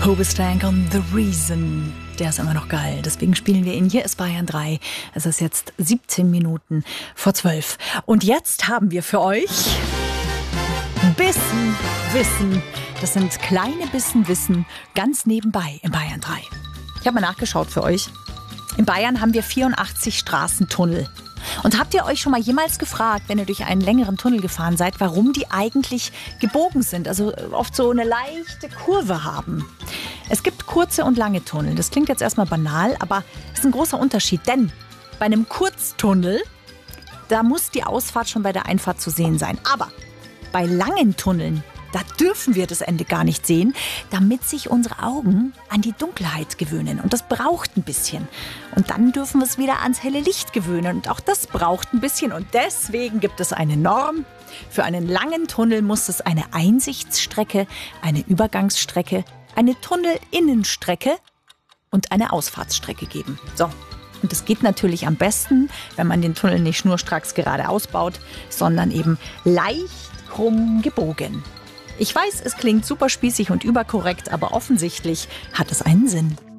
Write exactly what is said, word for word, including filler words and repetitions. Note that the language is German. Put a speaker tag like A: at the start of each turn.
A: Hoobastank on The Reason. Der ist immer noch geil. Deswegen spielen wir ihn. Hier ist Bayern drei. Es ist jetzt siebzehn Minuten vor zwölf. Und jetzt haben wir für euch Bissen, Wissen. Das sind kleine Bissen, Wissen ganz nebenbei in Bayern drei. Ich habe mal nachgeschaut für euch. In Bayern haben wir vierundachtzig Straßentunnel. Und habt ihr euch schon mal jemals gefragt, wenn ihr durch einen längeren Tunnel gefahren seid, warum die eigentlich gebogen sind, also oft so eine leichte Kurve haben? Es gibt kurze und lange Tunnel. Das klingt jetzt erstmal banal, aber es ist ein großer Unterschied. Denn bei einem Kurztunnel, da muss die Ausfahrt schon bei der Einfahrt zu sehen sein. Aber bei langen Tunneln, da dürfen wir das Ende gar nicht sehen, damit sich unsere Augen an die Dunkelheit gewöhnen. Und das braucht ein bisschen. Und dann dürfen wir es wieder ans helle Licht gewöhnen. Und auch das braucht ein bisschen. Und deswegen gibt es eine Norm. Für einen langen Tunnel muss es eine Einsichtsstrecke, eine Übergangsstrecke, eine Tunnelinnenstrecke und eine Ausfahrtsstrecke geben. So. Und das geht natürlich am besten, wenn man den Tunnel nicht schnurstracks geradeaus baut, sondern eben leicht krumm gebogen. Ich weiß, es klingt super spießig und überkorrekt, aber offensichtlich hat es einen Sinn.